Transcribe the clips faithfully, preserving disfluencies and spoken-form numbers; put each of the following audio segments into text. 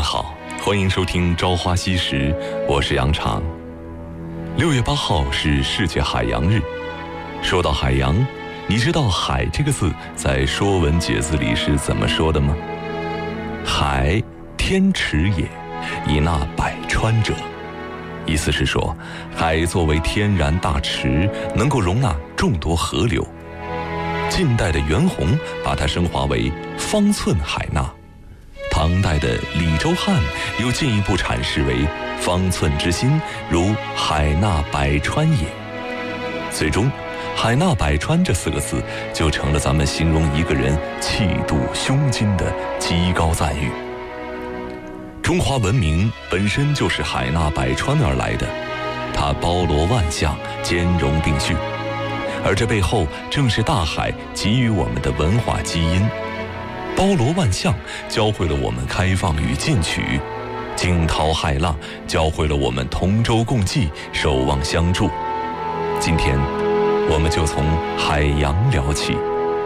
好，欢迎收听《朝花夕拾》，我是杨常。六月八号是世界海洋日。说到海洋，你知道“海”这个字在《说文解字》里是怎么说的吗？海，天池也，以纳百川者。意思是说，海作为天然大池，能够容纳众多河流。晋代的袁弘把它升华为方寸海纳，唐代的李周汉又进一步阐释为方寸之心，如海纳百川也。最终，海纳百川这四个字就成了咱们形容一个人气度胸襟的极高赞誉。中华文明本身就是海纳百川而来的，它包罗万象，兼容并蓄，而这背后正是大海给予我们的文化基因。包罗万象教会了我们开放与进取，惊涛骇浪教会了我们同舟共济，守望相助。今天我们就从海洋聊起。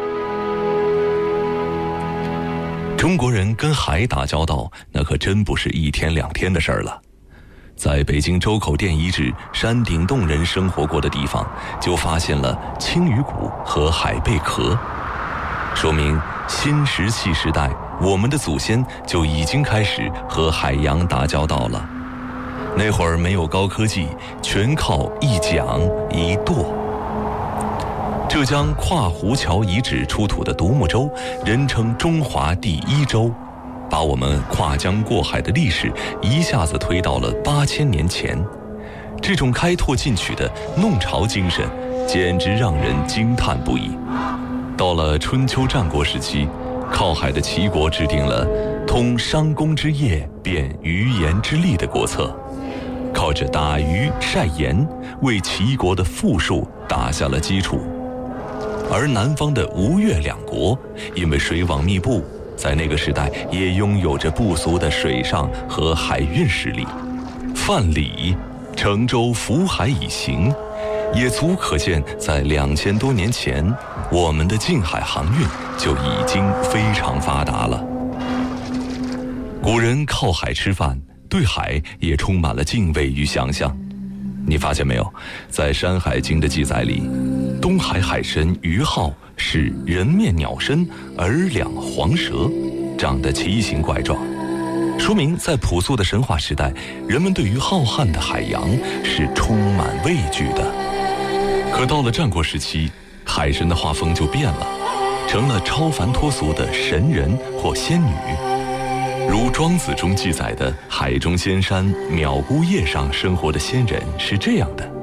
中国人跟海打交道，那可真不是一天两天的事儿了。在北京周口店遗址山顶洞人生活过的地方，就发现了青鱼骨和海贝壳，说明新石器时代我们的祖先就已经开始和海洋打交道了。那会儿没有高科技，全靠一桨一舵。浙江跨湖桥遗址出土的独木舟，人称中华第一舟，把我们跨江过海的历史一下子推到了八千年前。这种开拓进取的弄潮精神，简直让人惊叹不已。到了春秋战国时期，靠海的齐国制定了通商工之业，变鱼盐之利的国策，靠着打鱼晒盐，为齐国的富庶打下了基础。而南方的吴越两国，因为水网密布，在那个时代也拥有着不俗的水上和海运实力。范蠡乘舟浮海以行，也足可见在两千多年前，我们的近海航运就已经非常发达了。古人靠海吃饭，对海也充满了敬畏与想象。你发现没有，在《山海经》的记载里，东海海参鱼号是人面鸟身，耳两黄蛇，长得奇形怪状，说明在朴素的神话时代，人们对于浩瀚的海洋是充满畏惧的。可到了战国时期，海神的画风就变了，成了超凡脱俗的神人或仙女。如《庄子》中记载的海中仙山淼姑叶上生活的仙人是这样的：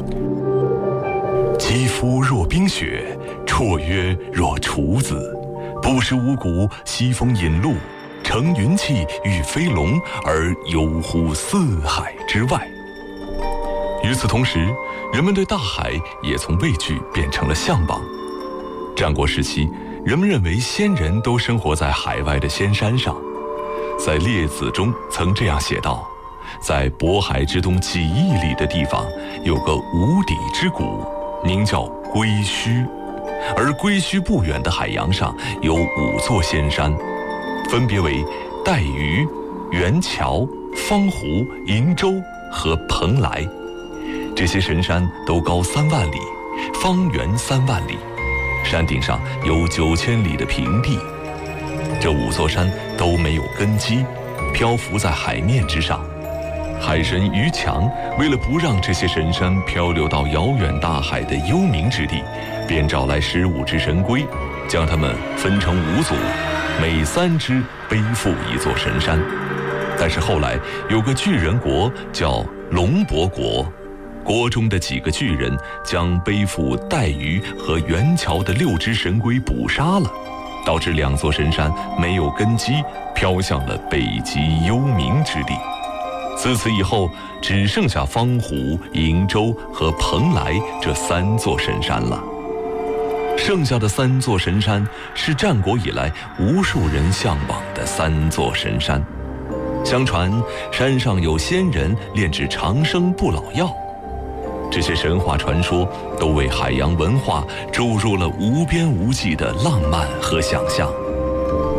肌肤若冰雪，绰约若处子，不食五谷，西风引路，乘云气御飞龙，而游乎四海之外。与此同时，人们对大海也从畏惧变成了向往。战国时期，人们认为仙人都生活在海外的仙山上。在《列子》中曾这样写道：在渤海之东几亿里的地方，有个无底之谷，名叫归墟，而归墟不远的海洋上有五座仙山，分别为带鱼、元桥、方湖、瀛洲和蓬莱。这些神山都高三万里，方圆三万里，山顶上有九千里的平地。这五座山都没有根基，漂浮在海面之上。海神于强为了不让这些神山漂流到遥远大海的幽冥之地，便找来十五只神龟，将它们分成五组，每三只背负一座神山。但是后来有个巨人国叫龙伯国，国中的几个巨人将背负带鱼和元桥的六只神龟捕杀了，导致两座神山没有根基，飘向了北极幽冥之地。自此以后，只剩下方湖、瀛洲和蓬莱这三座神山了。剩下的三座神山是战国以来无数人向往的三座神山。相传山上有仙人炼制长生不老药，这些神话传说都为海洋文化注入了无边无际的浪漫和想象。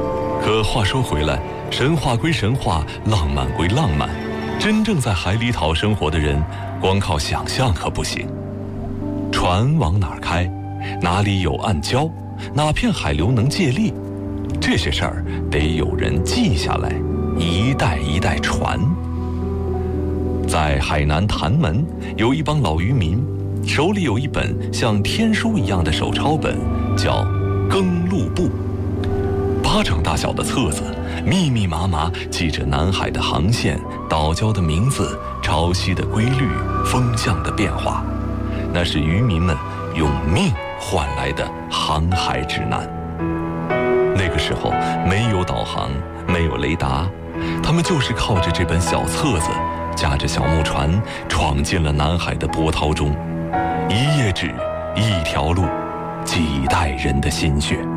可话说回来，神话归神话，浪漫归浪漫，真正在海里讨生活的人，光靠想象可不行。船往哪儿开？哪里有暗礁？哪片海流能借力？这些事儿得有人记下来，一代一代传。在海南潭门，有一帮老渔民，手里有一本像天书一样的手抄本，叫《耕路簿》。巴掌大小的册子，密密麻麻记着南海的航线、岛礁的名字、潮汐的规律、风向的变化，那是渔民们用命换来的航海指南。那个时候没有导航，没有雷达，他们就是靠着这本小册子，驾着小木船，闯进了南海的波涛中。一页纸，一条路，几代人的心血。